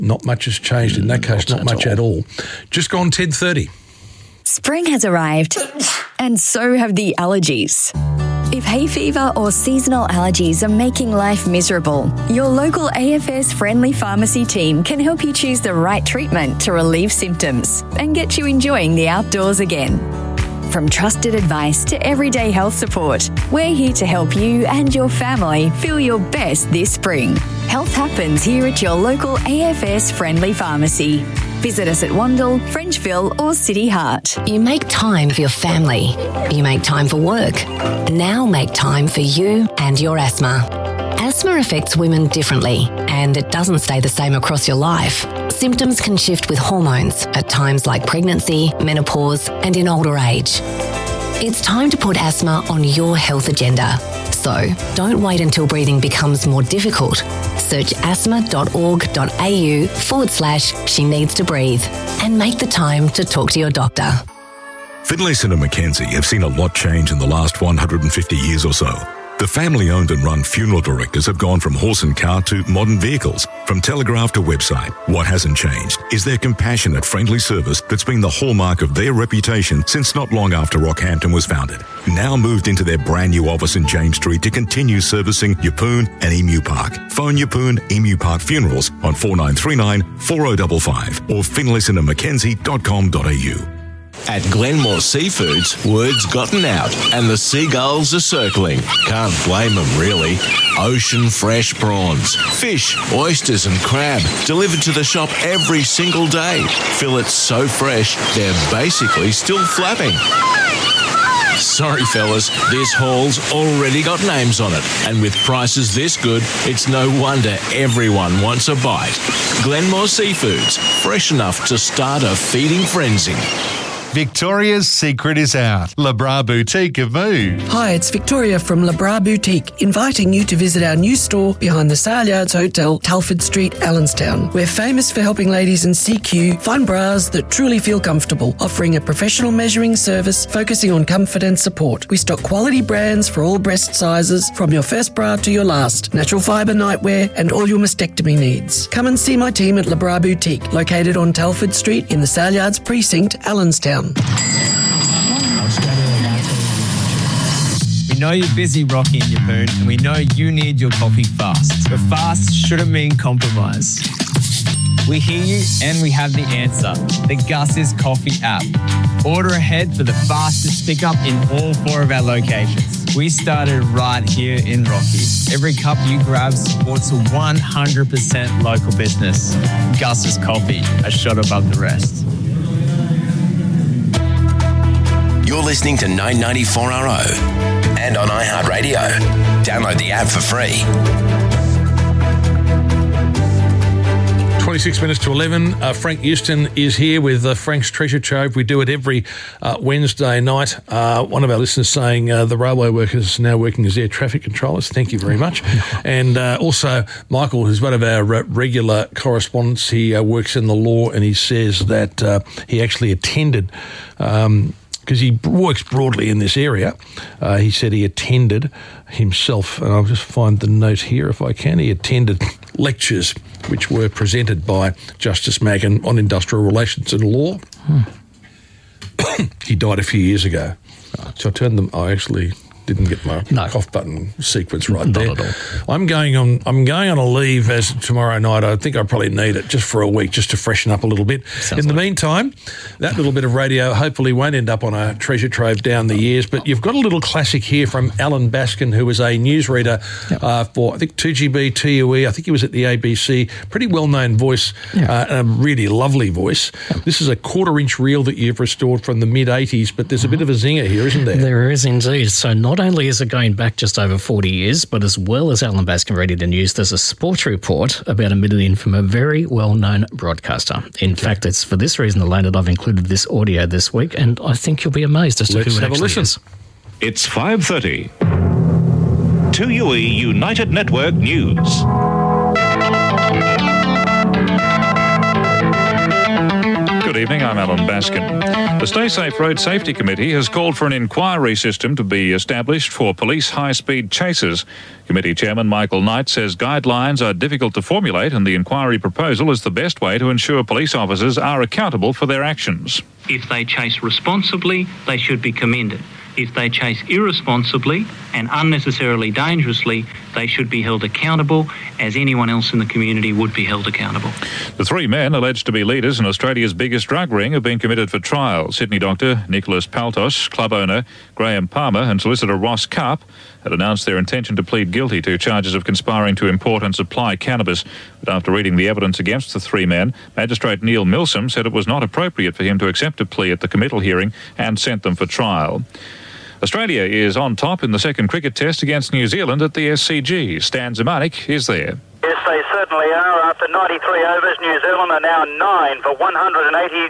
not much has changed in that case, not much at all. Just gone 10:30. Spring has arrived, and so have the allergies. If hay fever or seasonal allergies are making life miserable, your local AFS Friendly Pharmacy team can help you choose the right treatment to relieve symptoms and get you enjoying the outdoors again. From trusted advice to everyday health support, we're here to help you and your family feel your best this spring. Health happens here at your local AFS Friendly Pharmacy. Visit us at Wandle, Frenchville or City Heart. You make time for your family. You make time for work. Now make time for you and your asthma. Asthma affects women differently, and it doesn't stay the same across your life. Symptoms can shift with hormones at times like pregnancy, menopause, and in older age. It's time to put asthma on your health agenda. So don't wait until breathing becomes more difficult. Search asthma.org.au/she needs to breathe and make the time to talk to your doctor. Finlayson and Mackenzie have seen a lot change in the last 150 years or so. The family-owned and run funeral directors have gone from horse and cart to modern vehicles, from telegraph to website. What hasn't changed is their compassionate, friendly service that's been the hallmark of their reputation since not long after Rockhampton was founded. Now moved into their brand new office in James Street to continue servicing Yeppoon and Emu Park. Phone Yeppoon Emu Park Funerals on 4939 4055 or finlaysonandmackenzie.com.au. At Glenmore Seafoods, word's gotten out and the seagulls are circling. Can't blame them, really. Ocean fresh prawns, fish, oysters and crab delivered to the shop every single day. Fillets so fresh, they're basically still flapping. Sorry, fellas, this haul's already got names on it. And with prices this good, it's no wonder everyone wants a bite. Glenmore Seafoods, fresh enough to start a feeding frenzy. Victoria's secret is out. Le Bras Boutique have moved. Hi, it's Victoria from Le Bras Boutique, inviting you to visit our new store behind the Sale Yards Hotel, Telford Street, Allenstown. We're famous for helping ladies in CQ find bras that truly feel comfortable, offering a professional measuring service focusing on comfort and support. We stock quality brands for all breast sizes, from your first bra to your last, natural fibre nightwear and all your mastectomy needs. Come and see my team at Le Bras Boutique, located on Telford Street in the Sale Yards Precinct, Allenstown. We know you're busy, Rocky and Yeppoon, and we know you need your coffee fast. But fast shouldn't mean compromise. We hear you and we have the answer. The Gus's Coffee app. Order ahead for the fastest pickup in all 4 of our locations. We started right here in Rocky. Every cup you grab supports a 100% local business. Gus's Coffee, a shot above the rest. You're listening to 994RO and on iHeartRadio. Download the app for free. 26 minutes to 11. Frank Houston is here with Frank's Treasure Trove. We do it every Wednesday night. One of our listeners saying the railway workers are now working as air traffic controllers. Thank you very much. And also Michael, who's one of our regular correspondents, he works in the law, and he says that he actually attended... because he works broadly in this area. He said he attended himself, and I'll just find the note here if I can. He attended lectures which were presented by Justice Magan on industrial relations and law. He died a few years ago. So I turned them... I actually didn't get my cough button sequence right there. Not at all. I'm going on a leave as tomorrow night. I think I probably need it just for a week, just to freshen up a little bit. In the meantime, that little bit of radio hopefully won't end up on a treasure trove down the years, but you've got a little classic here from Alan Baskin, who was a newsreader for, I think, 2GB, TUE. I think he was at the ABC. Pretty well-known voice, and a really lovely voice. This is a 1/4-inch reel that you've restored from the mid-80s, but there's a bit of a zinger here, isn't there? There is indeed. So not only is it going back just over 40 years, but as well as Alan Baskin ready to news, there's a sports report about a minute in from a very well-known broadcaster. In fact, it's for this reason alone that I've included this audio this week, and I think you'll be amazed as to who it actually is. It's 5:30. 2UE United Network News. Good evening. I'm Alan Baskin. The Stay Safe Road Safety Committee has called for an inquiry system to be established for police high-speed chases. Committee Chairman Michael Knight says guidelines are difficult to formulate and the inquiry proposal is the best way to ensure police officers are accountable for their actions. If they chase responsibly, they should be commended. If they chase irresponsibly and unnecessarily dangerously, they should be held accountable as anyone else in the community would be held accountable. The three men alleged to be leaders in Australia's biggest drug ring have been committed for trial. Sydney doctor Nicholas Paltos, club owner Graham Palmer and solicitor Ross Karp had announced their intention to plead guilty to charges of conspiring to import and supply cannabis. But after reading the evidence against the three men, Magistrate Neil Milsom said it was not appropriate for him to accept a plea at the committal hearing and sent them for trial. Australia is on top in the second cricket test against New Zealand at the SCG. Stan Zemanek is there. Yes, they certainly are. After 93 overs, New Zealand are now 9 for 183.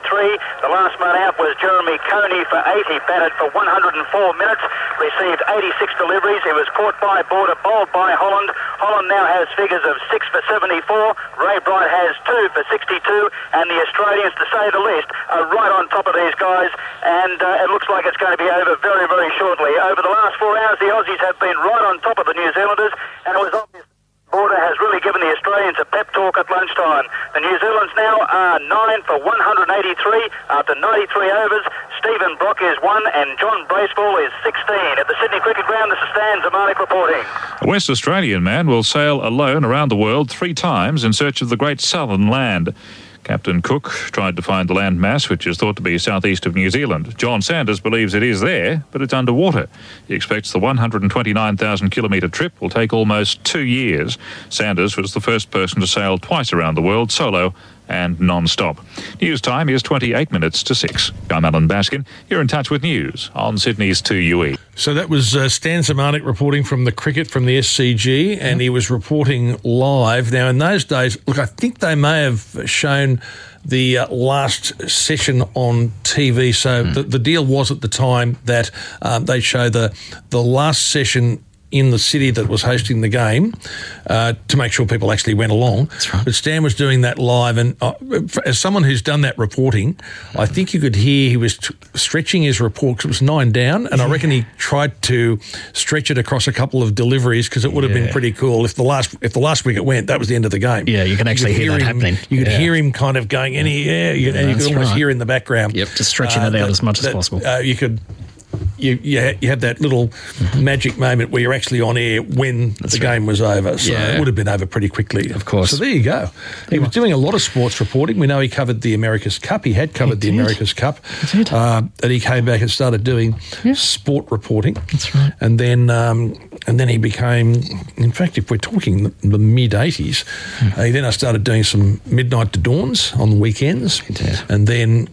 The last man out was Jeremy Coney for 80, batted for 104 minutes, received 86 deliveries. He was caught by Border, bowled by Holland. Holland now has figures of 6 for 74. Ray Bright has 2 for 62, and the Australians, to say the least, are right on top of these guys, and it looks like it's going to be over very, very shortly. Over the last 4 hours, the Aussies have been right on top of the New Zealanders, and it was obvious Border has really given the Australians a pep talk at lunchtime. The New Zealanders now are 9 for 183 after 93 overs. Stephen Brock is 1 and John Bracewell is 16. At the Sydney Cricket Ground, this is Stan Zemanek reporting. A West Australian man will sail alone around the world 3 times in search of the Great Southern Land. Captain Cook tried to find the landmass, which is thought to be southeast of New Zealand. John Sanders believes it is there, but it's underwater. He expects the 129,000-kilometre trip will take almost 2 years. Sanders was the first person to sail twice around the world, solo and non-stop. News time is 28 minutes to 6. I'm Alan Baskin. You're in touch with news on Sydney's 2UE. So that was Stan Zemanek reporting from the cricket from the SCG, and he was reporting live. Now, in those days, look, I think they may have shown the last session on TV. So the deal was at the time that they'd show the last session in the city that was hosting the game to make sure people actually went along. That's right. But Stan was doing that live, and as someone who's done that reporting, I think you could hear he was stretching his report because it was 9 down, and I reckon he tried to stretch it across a couple of deliveries because it would have been pretty cool if the last wicket went. That was the end of the game. Yeah, you can actually hear that happening. You could hear him kind of going, and you could almost hear in the background. Yep, just stretching it out as much as possible. You could. You had that little magic moment where you're actually on air when the game was over. So it would have been over pretty quickly. Of course. So there you go. He was doing a lot of sports reporting. We know he covered the America's Cup. He had covered the America's Cup. He did. And he came back and started doing sport reporting. That's right. And then he became, in fact, if we're talking the mid-80s, he then started doing some midnight to dawns on the weekends. He did. And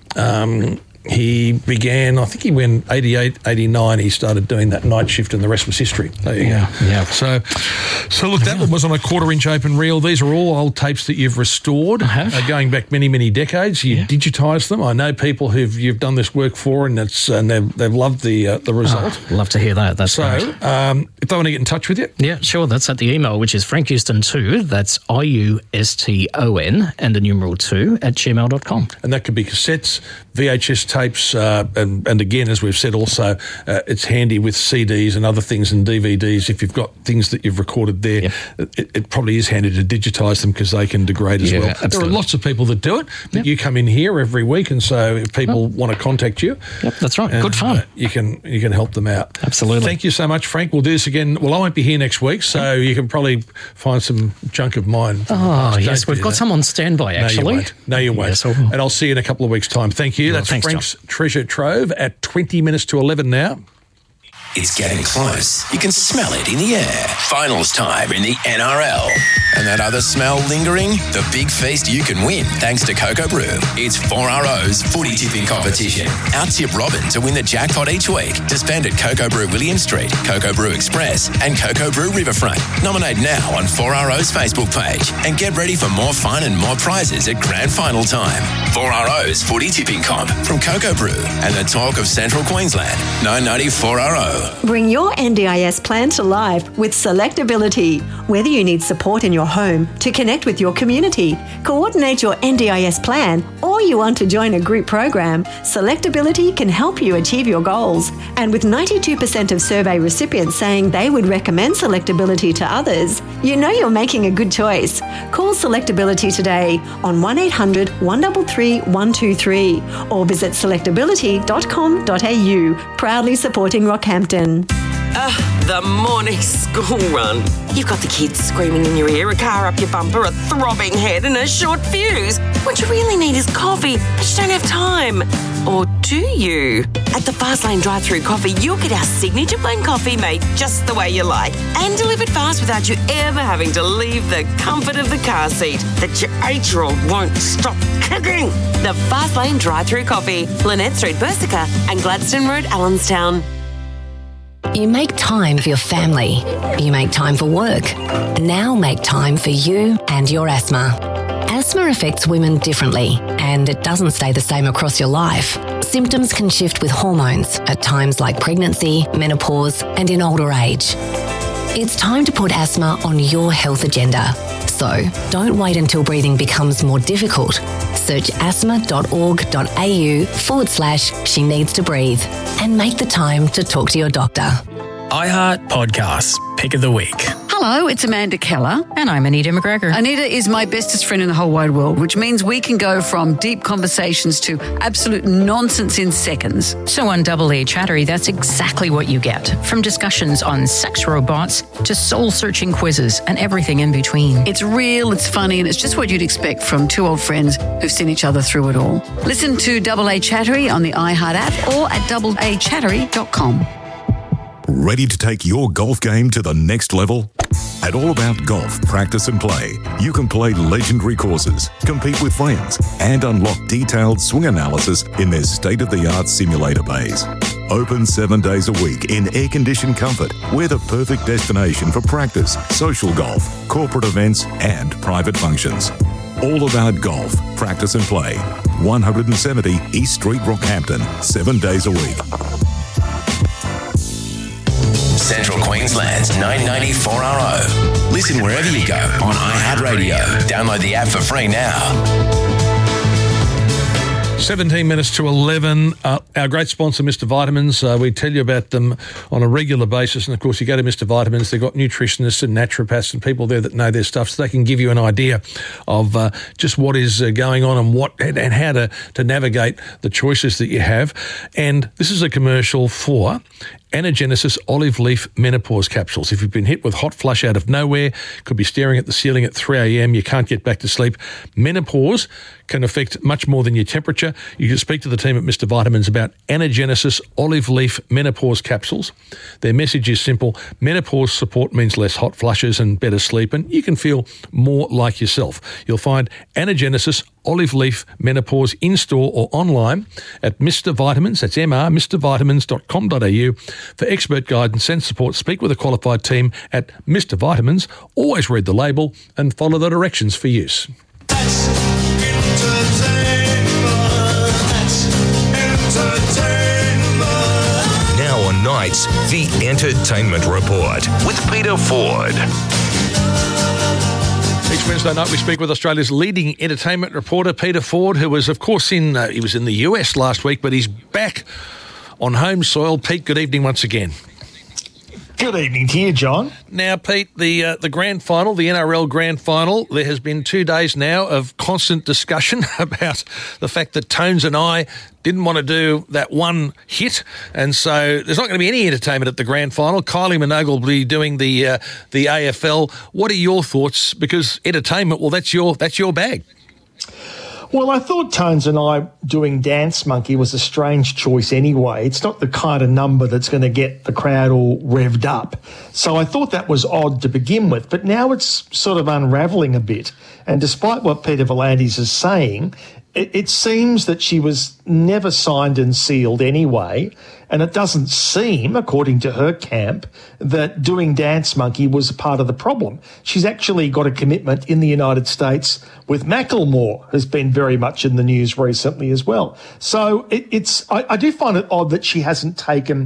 then he began, I think he went 88, 89, he started doing that night shift and the rest was history. There you go. Yeah. So look, that one was on a 1/4-inch open reel. These are all old tapes that you've restored, going back many, many decades. You digitise them. I know people you've done this work for, and they've loved the result. Love to hear that. That's so. great. If they want to get in touch with you, yeah, sure. That's at the email, which is frankhouston2. That's IUSTON and the numeral 2 @gmail.com. And that could be cassettes, VHS tapes, and again, as we've said, also it's handy with CDs and other things and DVDs. If you've got things that you've recorded there, it probably is handy to digitise them because they can degrade as well. Absolutely. There are lots of people that do it, but you come in here every week, and so if people want to contact you, that's right. Good fun. You can help them out. Absolutely. Thank you so much, Frank. We'll do this again. Well, I won't be here next week, so you can probably find some junk of mine. Oh, yes, we've got some on standby, actually. No, you won't. Yes, and I'll see you in a couple of weeks' time. Thank you. Well, That's thanks, Frank's Treasure Trove at 20 minutes to 11 now. It's getting close. You can smell it in the air. Finals time in the NRL. And that other smell lingering? The big feast you can win thanks to Cocoa Brew. It's 4RO's footy tipping competition. Out-tip Robin to win the jackpot each week to spend at Cocoa Brew William Street, Cocoa Brew Express and Cocoa Brew Riverfront. Nominate now on 4RO's Facebook page and get ready for more fun and more prizes at grand final time. 4RO's footy tipping comp from Cocoa Brew and the talk of Central Queensland. 990 4RO. Bring your NDIS plan to life with Selectability. Whether you need support in your home, to connect with your community, coordinate your NDIS plan, or you want to join a group program, Selectability can help you achieve your goals. And with 92% of survey recipients saying they would recommend Selectability to others, you know you're making a good choice. Call Selectability today on 1800 133 123 or visit selectability.com.au. Proudly supporting Rockhampton. The morning school run. You've got the kids screaming in your ear, a car up your bumper, a throbbing head and a short fuse. What you really need is coffee, but you don't have time. Or do you? At the Fastlane drive-thru coffee, you'll get our signature blend coffee made just the way you like and delivered fast without you ever having to leave the comfort of the car seat that your 8-year-old won't stop kicking. The Fastlane drive-thru coffee, Lynette Street, Bersica and Gladstone Road, Allenstown. You make time for your family. You make time for work. Now make time for you and your asthma. Asthma affects women differently, and it doesn't stay the same across your life. Symptoms can shift with hormones at times like pregnancy, menopause, and in older age. It's time to put asthma on your health agenda. So don't wait until breathing becomes more difficult. Search asthma.org.au/she needs to breathe and make the time to talk to your doctor. iHeart Podcasts, Pick of the Week. Hello, it's Amanda Keller. And I'm Anita McGregor. Anita is my bestest friend in the whole wide world, which means we can go from deep conversations to absolute nonsense in seconds. So on Double A Chattery, that's exactly what you get. From discussions on sex robots to soul-searching quizzes and everything in between. It's real, it's funny, and it's just what you'd expect from two old friends who've seen each other through it all. Listen to Double A Chattery on the iHeart app or at doubleachattery.com. Ready to take your golf game to the next level? At All About Golf Practice and Play, you can play legendary courses, compete with friends, and unlock detailed swing analysis in their state-of-the-art simulator bays. Open 7 days a week in air-conditioned comfort, we're the perfect destination for practice, social golf, corporate events, and private functions. All About Golf Practice and Play, 170 East Street, Rockhampton, 7 days a week. Central Queensland's 994RO. Listen wherever you go on iHeartRadio. Download the app for free now. 17 minutes to 11. Our great sponsor, Mr. Vitamins. We tell you about them on a regular basis. And, of course, you go to Mr. Vitamins, they've got nutritionists and naturopaths and people there that know their stuff, so they can give you an idea of just what is going on and how to navigate the choices that you have. And this is a commercial for Anagenesis olive leaf menopause capsules. If you've been hit with hot flush out of nowhere, could be staring at the ceiling at 3 a.m, you can't get back to sleep. Menopause can affect much more than your temperature. You can speak to the team at Mr. Vitamins about Anagenesis olive leaf menopause capsules. Their message is simple. Menopause support means less hot flushes and better sleep, and you can feel more like yourself. You'll find Anagenesis olive leaf menopause in-store or online at Mr. Vitamins, that's mrvitamins.com.au. For expert guidance and support, speak with a qualified team at Mr. Vitamins. Always read the label and follow the directions for use. Now on Nights, the Entertainment Report with Peter Ford. Each Wednesday night we speak with Australia's leading entertainment reporter, Peter Ford, who was, of course, he was in the US last week, but he's back on home soil. Pete, good evening once again. Good evening to you, John. Now, Pete, the grand final, the NRL grand final, there has been 2 days now of constant discussion about the fact that Tones and I didn't want to do that one hit, and so there's not going to be any entertainment at the grand final. Kylie Minogue will be doing the AFL. What are your thoughts? Because entertainment, well, that's your bag. Well, I thought Tones and I doing Dance Monkey was a strange choice anyway. It's not the kind of number that's going to get the crowd all revved up. So I thought that was odd to begin with, but now it's sort of unravelling a bit. And despite what Peter V'landys is saying, it seems that she was never signed and sealed anyway, and it doesn't seem, according to her camp, that doing Dance Monkey was a part of the problem. She's actually got a commitment in the United States with Macklemore, who's been very much in the news recently as well. So I do find it odd that she hasn't taken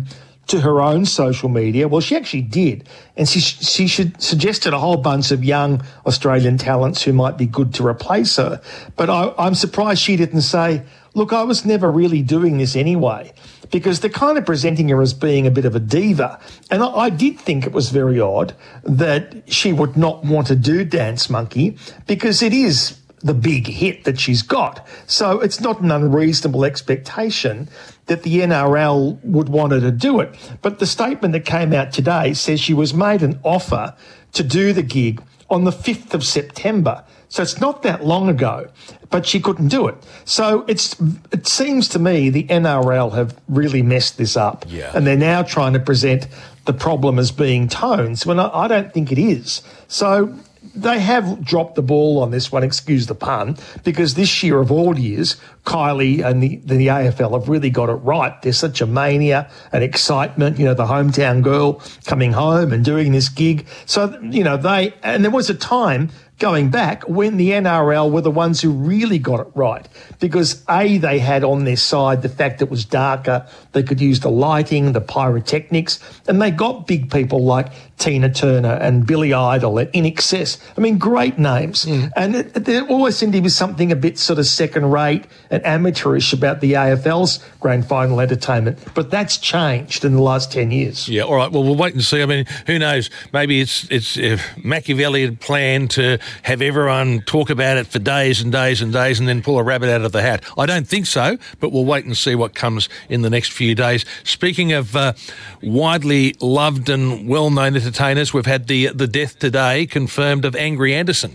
to her own social media. Well, she actually did. And she suggested a whole bunch of young Australian talents who might be good to replace her. But I'm surprised she didn't say, look, I was never really doing this anyway, because they're kind of presenting her as being a bit of a diva. And I did think it was very odd that she would not want to do Dance Monkey, because it is the big hit that she's got. So it's not an unreasonable expectation that the NRL would want her to do it. But the statement that came out today says she was made an offer to do the gig on the 5th of September. So it's not that long ago, but she couldn't do it. So it seems to me the NRL have really messed this up. Yeah. And they're now trying to present the problem as being tones, when I don't think it is. So they have dropped the ball on this one, excuse the pun, because this year of all years, Kylie and the AFL have really got it right. There's such a mania and excitement, the hometown girl coming home and doing this gig. So, and there was a time going back when the NRL were the ones who really got it right, because they had on their side the fact that it was darker, they could use the lighting, the pyrotechnics, and they got big people like Tina Turner and Billy Idol and INXS. I mean, great names. And there always seemed to be something a bit sort of second-rate and amateurish about the AFL's grand final entertainment, but that's changed in the last 10 years. Yeah, all right, well, we'll wait and see. I mean, who knows? Maybe it's Machiavelli had planned to have everyone talk about it for days and days and days and then pull a rabbit out of the hat. I don't think so, but we'll wait and see what comes in the next few days. Speaking of widely loved and well-known entertainers, we've had the death today confirmed of Angry Anderson.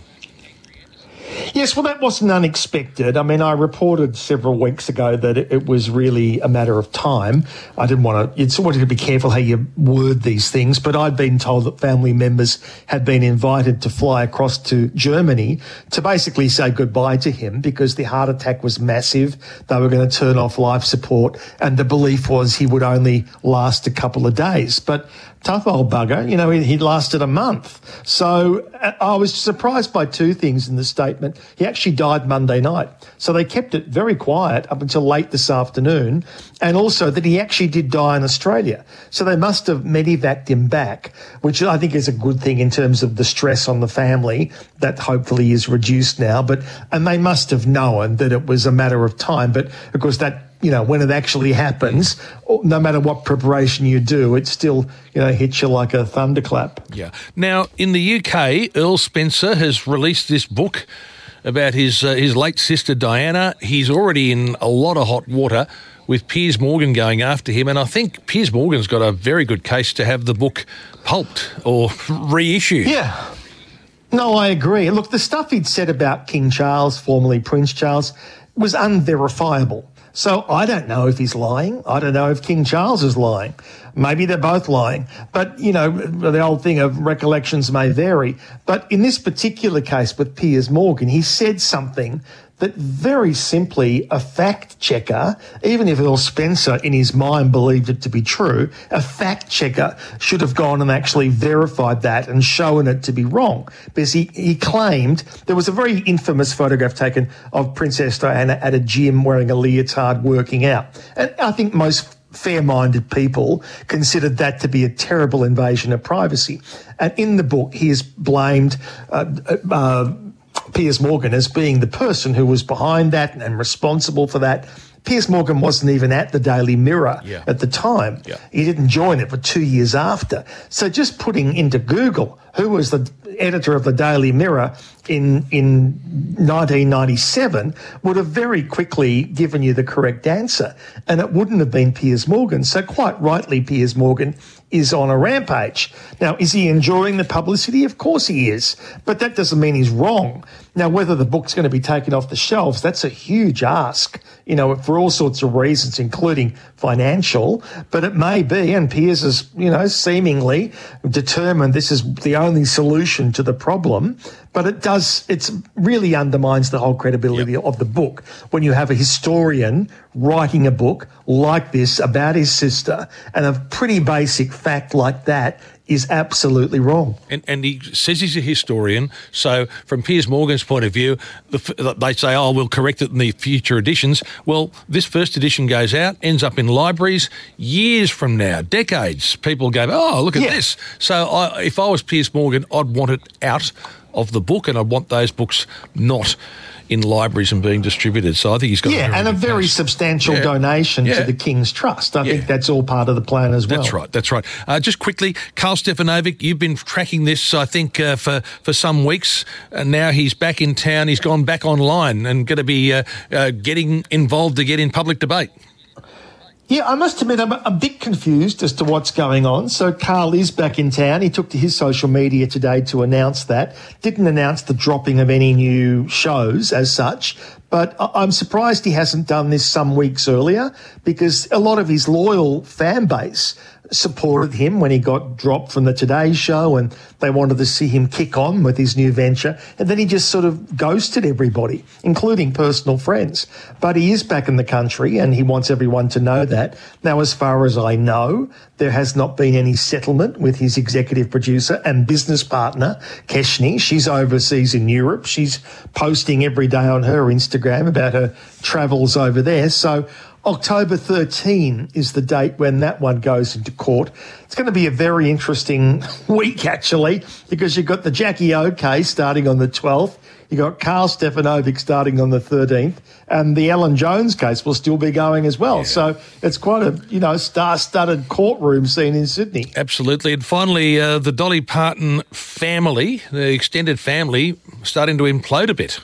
Yes, well, that wasn't unexpected. I mean, I reported several weeks ago that it was really a matter of time. I didn't want to, it's wanted to be careful how you word these things, but I'd been told that family members had been invited to fly across to Germany to basically say goodbye to him because the heart attack was massive. They were going to turn off life support, and the belief was he would only last a couple of days. But tough old bugger, he lasted a month. So I was surprised by two things in the statement. He actually died Monday night. So they kept it very quiet up until late this afternoon, and also that he actually did die in Australia. So they must have medevaced him back, which I think is a good thing in terms of the stress on the family that hopefully is reduced now. And they must have known that it was a matter of time. But of course that, when it actually happens, no matter what preparation you do, it still, hits you like a thunderclap. Yeah. Now, in the UK, Earl Spencer has released this book about his late sister Diana. He's already in a lot of hot water with Piers Morgan going after him, and I think Piers Morgan's got a very good case to have the book pulped or reissued. Yeah. No, I agree. Look, the stuff he'd said about King Charles, formerly Prince Charles, was unverifiable. So I don't know if he's lying. I don't know if King Charles is lying. Maybe they're both lying. But, the old thing of recollections may vary. But in this particular case with Piers Morgan, he said something that very simply a fact checker, even if Earl Spencer in his mind believed it to be true, a fact checker should have gone and actually verified that and shown it to be wrong. Because he claimed there was a very infamous photograph taken of Princess Diana at a gym wearing a leotard working out. And I think most fair-minded people considered that to be a terrible invasion of privacy. And in the book, he has blamed Piers Morgan as being the person who was behind that and responsible for that. Piers Morgan wasn't even at the Daily Mirror at the time. Yeah. He didn't join it for 2 years after. So just putting into Google who was the editor of the Daily Mirror in 1997 would have very quickly given you the correct answer, and it wouldn't have been Piers Morgan. So quite rightly, Piers Morgan is on a rampage. Now, is he enjoying the publicity? Of course he is, but that doesn't mean he's wrong. Now, whether the book's going to be taken off the shelves, that's a huge ask, for all sorts of reasons, including financial, but it may be, and Piers is, seemingly determined this is the only solution to the problem. But it really undermines the whole credibility of the book when you have a historian writing a book like this about his sister, and a pretty basic fact like that is absolutely wrong. And he says he's a historian, so from Piers Morgan's point of view, they say, oh, we'll correct it in the future editions. Well, this first edition goes out, ends up in libraries years from now, decades. People go, oh, look at this. So if I was Piers Morgan, I'd want it out of the book, and I'd want those books not in libraries and being distributed. So I think he's got a very substantial donation to the King's Trust. I think that's all part of the plan as well. That's right. Just quickly, Karl Stefanovic, you've been tracking this, I think, for some weeks. Now he's back in town. He's gone back online and going to be getting involved to get in public debate. Yeah, I must admit I'm a bit confused as to what's going on. So Karl is back in town. He took to his social media today to announce that. Didn't announce the dropping of any new shows as such, but I'm surprised he hasn't done this some weeks earlier, because a lot of his loyal fan base supported him when he got dropped from the Today Show, and they wanted to see him kick on with his new venture. And then he just sort of ghosted everybody, including personal friends. But he is back in the country, and he wants everyone to know that. Now, as far as I know, there has not been any settlement with his executive producer and business partner, Keshni. She's overseas in Europe. She's posting every day on her Instagram about her travels over there. So October 13 is the date when that one goes into court. It's going to be a very interesting week, actually, because you've got the Jackie O case starting on the 12th. You've got Karl Stefanovic starting on the 13th, and the Alan Jones case will still be going as well. Yeah. So it's quite a, star-studded courtroom scene in Sydney. Absolutely. And finally, the Dolly Parton family, the extended family, starting to implode a bit.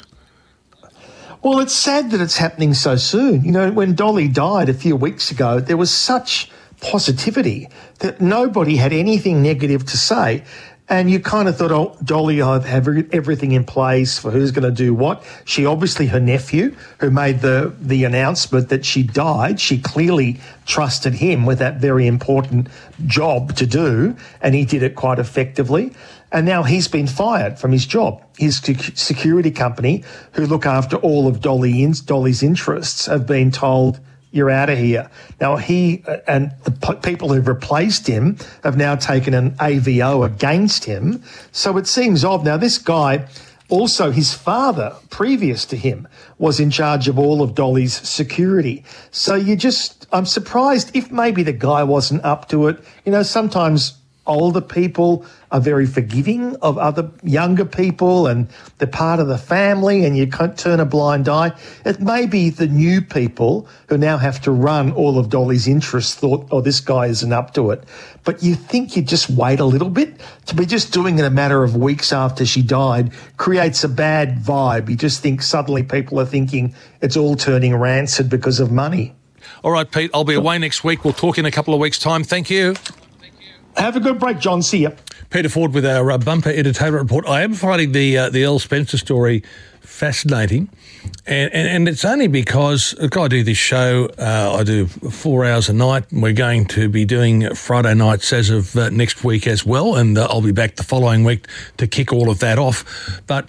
Well, it's sad that it's happening so soon. You know, when Dolly died a few weeks ago, there was such positivity that nobody had anything negative to say. And you kind of thought, oh, Dolly, I have everything in place for who's going to do what. Her nephew, who made the announcement that she died, she clearly trusted him with that very important job to do, and he did it quite effectively. And now he's been fired from his job. His security company, who look after all of Dolly's interests, have been told, you're out of here. Now, he and the people who've replaced him have now taken an AVO against him. So it seems odd. Now, this guy, also his father, previous to him, was in charge of all of Dolly's security. So I'm surprised if maybe the guy wasn't up to it. You know, sometimes older people are very forgiving of other younger people, and they're part of the family, and you can't turn a blind eye. It may be the new people who now have to run all of Dolly's interests thought, oh, this guy isn't up to it. But you think you'd just wait a little bit. To be just doing it a matter of weeks after she died creates a bad vibe. You just think suddenly people are thinking it's all turning rancid because of money. All right, Pete, I'll be away next week. We'll talk in a couple of weeks' time. Thank you. Have a good break, John. See you. Peter Ford with our bumper entertainment report. I am finding the Earl Spencer story fascinating, and it's only because I do this show. I do 4 hours a night, and we're going to be doing Friday nights as of next week as well, and I'll be back the following week to kick all of that off. But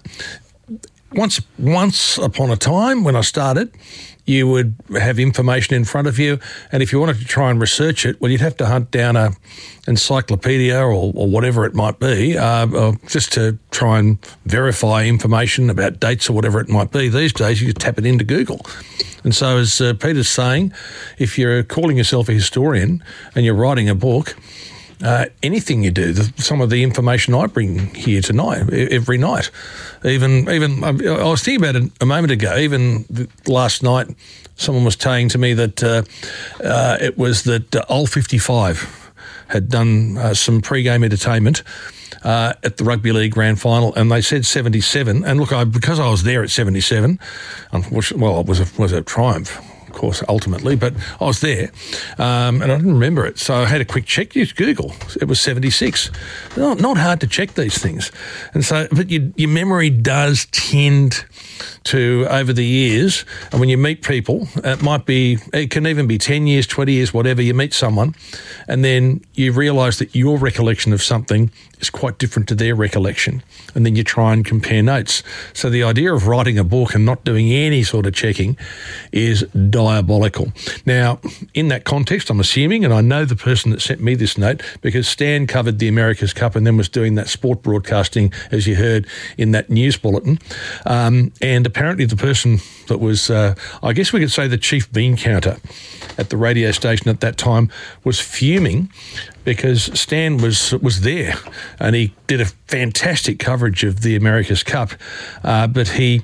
once upon a time, when I started, you would have information in front of you, and if you wanted to try and research it, well, you'd have to hunt down a encyclopedia or whatever it might be, just to try and verify information about dates or whatever it might be. These days, you tap it into Google. And so, as Peter's saying, if you're calling yourself a historian and you're writing a book, anything you do, some of the information I bring here tonight, every night, even I was thinking about it a moment ago, even last night, someone was saying to me that it was that Old 55 had done some pre-game entertainment at the Rugby League Grand Final, and they said 77. And look, because I was there at 77, well, it was a triumph, of course, ultimately, but I was there, and I didn't remember it. So I had a quick check. Use Google. It was 76. Not hard to check these things. And so, but your memory does tend to over the years, and when you meet people, it can even be 10 years, 20 years, whatever, you meet someone, and then you realise that your recollection of something is quite different to their recollection, and then you try and compare notes. So the idea of writing a book and not doing any sort of checking is diabolical. Now, in that context, I'm assuming, and I know the person that sent me this note, because Stan covered the America's Cup and then was doing that sport broadcasting, as you heard in that news bulletin, and apparently the person that was, I guess we could say, the chief bean counter at the radio station at that time was fuming because Stan was there and he did a fantastic coverage of the America's Cup, but he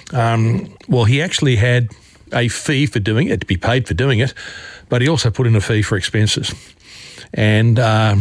actually had a fee for doing it, to be paid for doing it, but he also put in a fee for expenses. And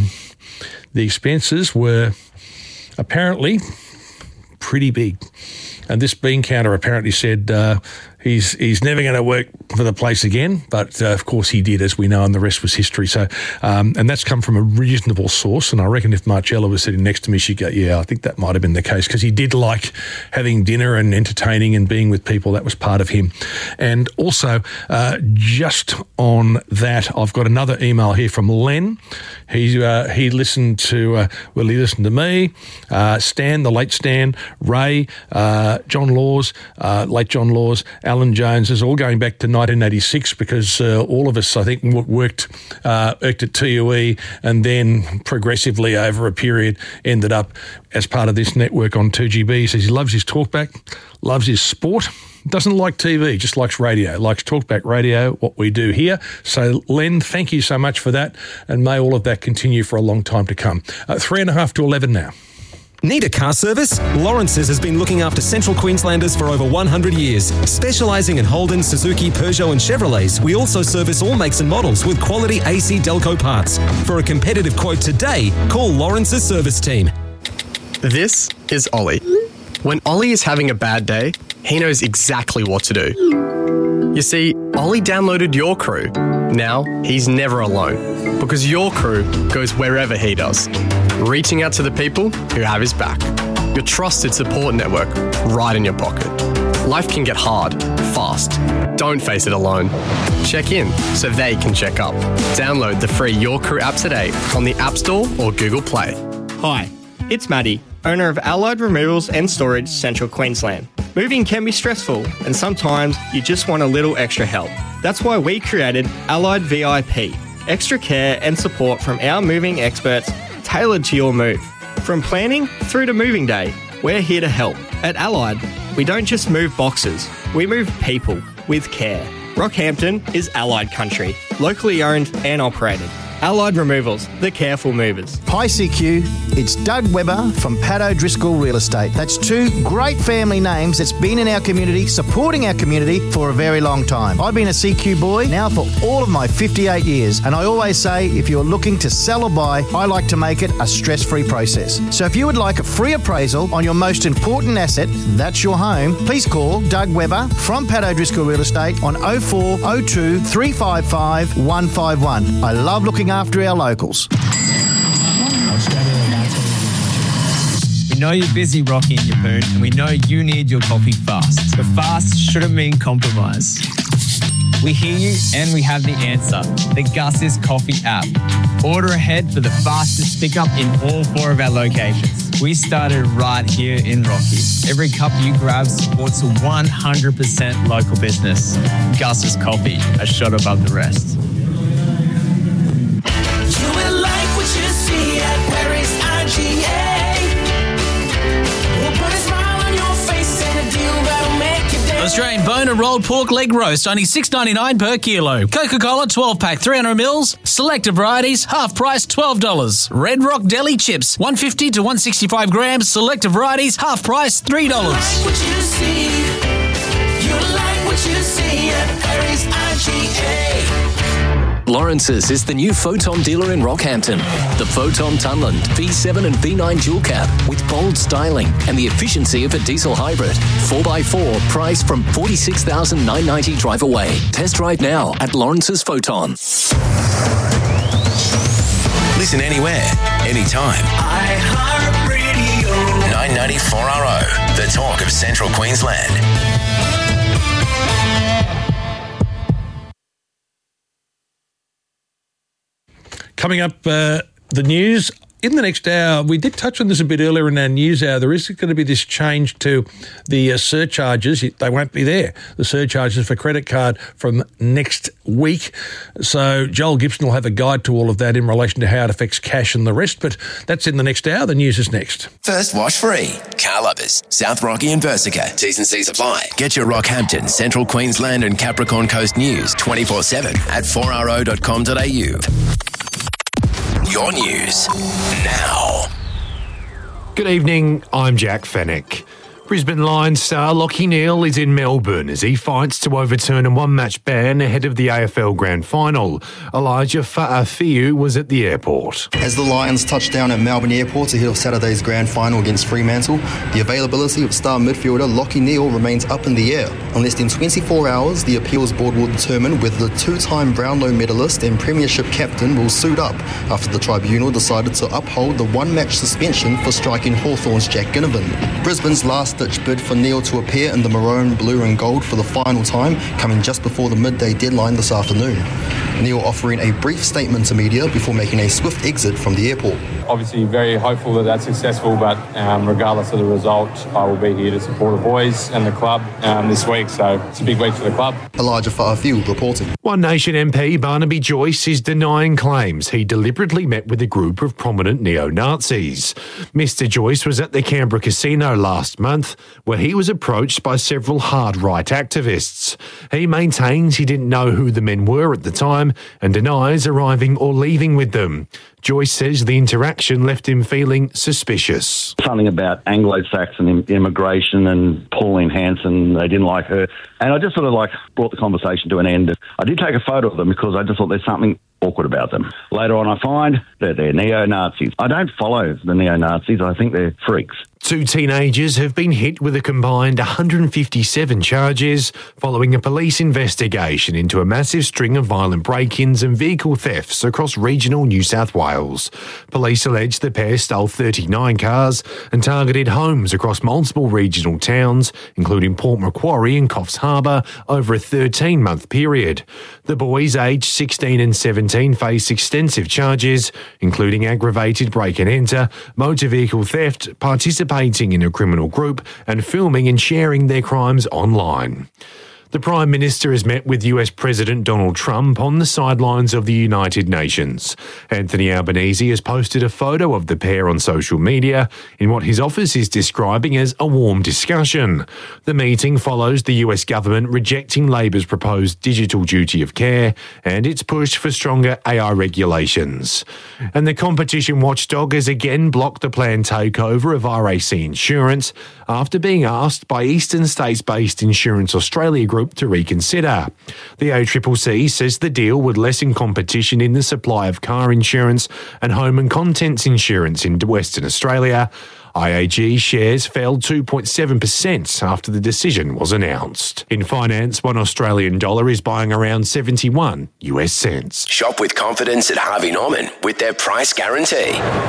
the expenses were apparently pretty big. And this bean counter apparently said he's never going to work for the place again, but of course he did, as we know, and the rest was history. So, and that's come from a reasonable source, and I reckon if Marcella was sitting next to me, she'd go, yeah, I think that might have been the case, because he did like having dinner and entertaining and being with people. That was part of him. And also, just on that, I've got another email here from Len. He listened to, he listened to me, Stan, the late Stan, Ray, John Laws, late John Laws, Alan Jones, is all going back to 1986, because all of us, I think, worked at TUE and then progressively over a period ended up as part of this network on 2GB. He says he loves his talkback, loves his sport, doesn't like TV, just likes radio, likes talkback radio, what we do here. So, Len, thank you so much for that, and may all of that continue for a long time to come. 3.5 to 11 now. Need a car service? Lawrence's has been looking after Central Queenslanders for over 100 years. Specialising in Holden, Suzuki, Peugeot and Chevrolets, we also service all makes and models with quality AC Delco parts. For a competitive quote today, call Lawrence's service team. This is Ollie. When Ollie is having a bad day, he knows exactly what to do. You see, Ollie downloaded Your Crew. Now, he's never alone, because Your Crew goes wherever he does, reaching out to the people who have his back. Your trusted support network right in your pocket. Life can get hard, fast. Don't face it alone. Check in so they can check up. Download the free Your Crew app today on the App Store or Google Play. Hi, it's Maddie, owner of Allied Removals and Storage, Central Queensland. Moving can be stressful, and sometimes you just want a little extra help. That's why we created Allied VIP, extra care and support from our moving experts tailored to your move. From planning through to moving day, we're here to help. At Allied, we don't just move boxes, we move people with care. Rockhampton is Allied country, locally owned and operated. Allied Removals, the careful movers. Hi CQ, it's Doug Webber from Pat O'Driscoll Real Estate. That's two great family names that's been in our community, supporting our community for a very long time. I've been a CQ boy now for all of my 58 years, and I always say if you're looking to sell or buy, I like to make it a stress-free process. So if you would like a free appraisal on your most important asset, that's your home, please call Doug Webber from Pat O'Driscoll Real Estate on 0402 355 151. I love looking after our locals. We know you're busy, Rocky and Yapoon, and we know you need your coffee fast. But fast shouldn't mean compromise. We hear you and we have the answer. The Gus's Coffee app. Order ahead for the fastest pickup in all 4 of our locations. We started right here in Rocky. Every cup you grab supports a 100% local business. Gus's Coffee, a shot above the rest. Australian Boner Rolled Pork Leg Roast, only $6.99 per kilo. Coca-Cola 12-pack 300 mils, selected varieties, half price $12. Red Rock Deli Chips, 150 to 165 grams, selected varieties, half price $3. You like what you see at Perry's IGA. Lawrence's is the new Photon dealer in Rockhampton. The Photon Tunland V7 and V9 dual cab with bold styling and the efficiency of a diesel hybrid. 4x4 priced from $46,990 drive away. Test drive now at Lawrence's Photon. Listen anywhere, anytime. iHeartRadio. 994RO, the talk of Central Queensland. Coming up, the news. In the next hour, we did touch on this a bit earlier in our news hour. There is going to be this change to the surcharges. They won't be there. The surcharges for credit card from next week. So Joel Gibson will have a guide to all of that in relation to how it affects cash and the rest. But that's in the next hour. The news is next. First wash free. Car lovers. South Rocky and Versica. T's and C's apply. Get your Rockhampton, Central Queensland and Capricorn Coast news 24/7 at 4RO.com.au. Your news now. Good evening, I'm Jack Fennick. Brisbane Lions star Lachie Neale is in Melbourne as he fights to overturn a one-match ban ahead of the AFL Grand Final. Elijah Fa'afiu was at the airport. As the Lions touch down at Melbourne Airport ahead of Saturday's Grand Final against Fremantle, the availability of star midfielder Lachie Neale remains up in the air. In less than 24 hours, the Appeals Board will determine whether the two-time Brownlow medalist and Premiership captain will suit up after the tribunal decided to uphold the one-match suspension for striking Hawthorn's Jack Ginnivan. Brisbane's last-ditch bid for Neale to appear in the maroon, blue and gold for the final time, coming just before the midday deadline this afternoon. Neale offering a brief statement to media before making a swift exit from the airport. Obviously very hopeful that that's successful, but regardless of the result, I will be here to support the boys and the club this week, so it's a big week for the club. Elijah Fa'afiu reporting. One Nation MP Barnaby Joyce is denying claims he deliberately met with a group of prominent neo-Nazis. Mr Joyce was at the Canberra Casino last month, where he was approached by several hard-right activists. He maintains he didn't know who the men were at the time and denies arriving or leaving with them. Joyce says the interaction left him feeling suspicious. Something about Anglo-Saxon immigration and Pauline Hanson, they didn't like her. And I just sort of brought the conversation to an end. I did take a photo of them because I just thought there's something awkward about them. Later on I find that they're neo-Nazis. I don't follow the neo-Nazis, I think they're freaks. Two teenagers have been hit with a combined 157 charges following a police investigation into a massive string of violent break-ins and vehicle thefts across regional New South Wales. Police allege the pair stole 39 cars and targeted homes across multiple regional towns, including Port Macquarie and Coffs Harbour, over a 13-month period. The boys, aged 16 and 17, face extensive charges, including aggravated break-and-enter, motor vehicle theft, participating in a criminal group, and filming and sharing their crimes online. The Prime Minister has met with US President Donald Trump on the sidelines of the United Nations. Anthony Albanese has posted a photo of the pair on social media in what his office is describing as a warm discussion. The meeting follows the US government rejecting Labor's proposed digital duty of care and its push for stronger AI regulations. And the competition watchdog has again blocked the planned takeover of RAC Insurance after being asked by Eastern States-based Insurance Australia Group to reconsider. The ACCC says the deal would lessen competition in the supply of car insurance and home and contents insurance in Western Australia. IAG shares fell 2.7% after the decision was announced. In finance, $1 Australian is buying around 71 US cents. Shop with confidence at Harvey Norman with their price guarantee.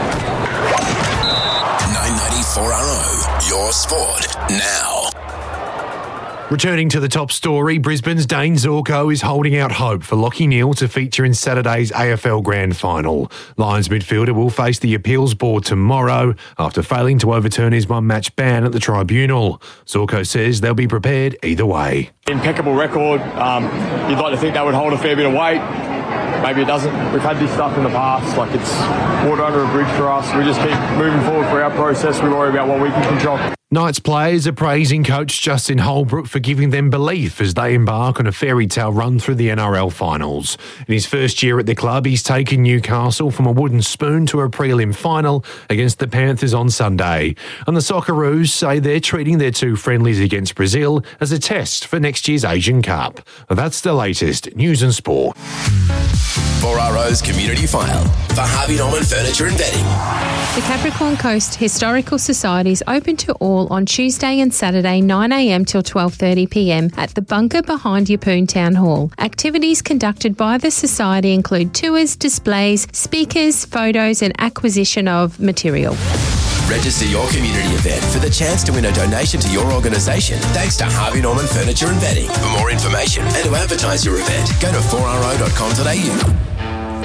994RO, your sport now. Returning to the top story, Brisbane's Dane Zorko is holding out hope for Lachie Neale to feature in Saturday's AFL Grand Final. Lions midfielder will face the Appeals Board tomorrow after failing to overturn his one-match ban at the tribunal. Zorko says they'll be prepared either way. Impeccable record. You'd like to think that would hold a fair bit of weight. Maybe it doesn't. We've had this stuff in the past, like it's water under a bridge for us. We just keep moving forward for our process. We worry about what we can control. Knights players are praising coach Justin Holbrook for giving them belief as they embark on a fairy tale run through the NRL finals. In his first year at the club, he's taken Newcastle from a wooden spoon to a prelim final against the Panthers on Sunday. And the Socceroos say they're treating their two friendlies against Brazil as a test for next year's Asian Cup. That's the latest news and sport. 4RO's Community File for Harvey Norman Furniture and Bedding. The Capricorn Coast Historical Society is open to all on Tuesday and Saturday 9am till 12:30pm at the bunker behind Yeppoon Town Hall. Activities conducted by the Society include tours, displays, speakers, photos and acquisition of material. Register your community event for the chance to win a donation to your organisation thanks to Harvey Norman Furniture and Bedding. For more information and to advertise your event, go to 4RO.com.au.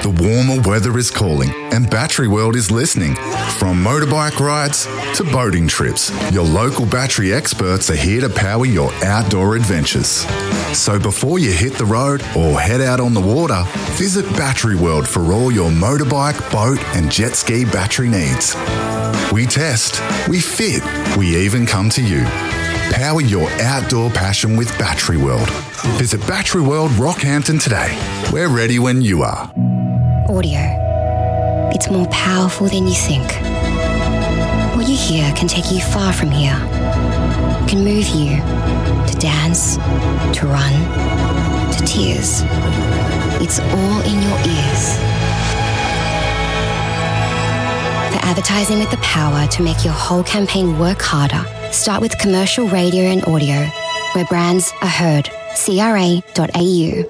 The warmer weather is calling and Battery World is listening. From motorbike rides to boating trips, your local battery experts are here to power your outdoor adventures. So before you hit the road or head out on the water, visit Battery World for all your motorbike, boat and jet ski battery needs. We test, we fit, we even come to you. Power your outdoor passion with Battery World. Visit Battery World Rockhampton today. We're ready when you are. Audio. It's more powerful than you think. What you hear can take you far from here. It can move you to dance, to run, to tears. It's all in your ears. For advertising with the power to make your whole campaign work harder, start with commercial radio and audio, where brands are heard. CRA.au.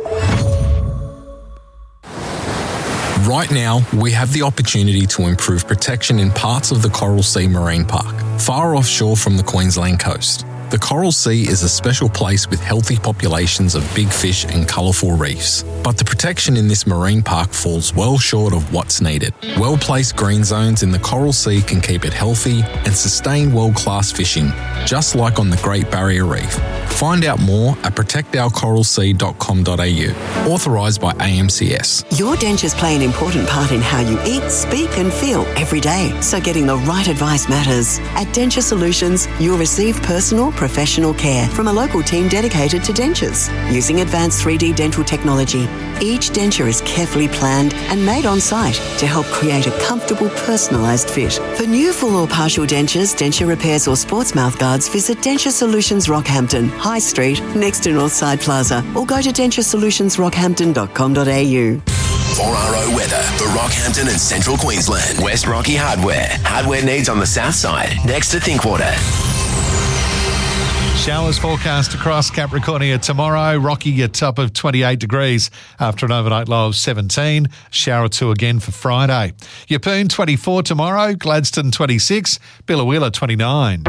Right now, we have the opportunity to improve protection in parts of the Coral Sea Marine Park, far offshore from the Queensland coast. The Coral Sea is a special place with healthy populations of big fish and colourful reefs. But the protection in this marine park falls well short of what's needed. Well-placed green zones in the Coral Sea can keep it healthy and sustain world-class fishing, just like on the Great Barrier Reef. Find out more at protectourcoralsea.com.au. Authorised by AMCS. Your dentures play an important part in how you eat, speak and feel every day. So getting the right advice matters. At Denture Solutions, you'll receive personal, professional care from a local team dedicated to dentures. Using advanced 3D dental technology, each denture is carefully planned and made on site to help create a comfortable, personalised fit. For new full or partial dentures, denture repairs or sports mouth guards, visit Denture Solutions Rockhampton, High Street, next to Northside Plaza, or go to denturesolutions.rockhampton.com.au. 4RO weather for Rockhampton and Central Queensland. West Rocky Hardware. Hardware needs on the south side, next to Thinkwater. Showers forecast across Capricornia tomorrow. Rocky a top of 28 degrees after an overnight low of 17. Shower 2 again for Friday. Yeppoon 24 tomorrow. Gladstone 26. Billawheeler 29.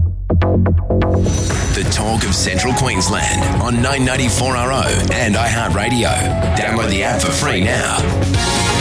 The talk of Central Queensland on 994RO and iHeartRadio. Download the app for free now.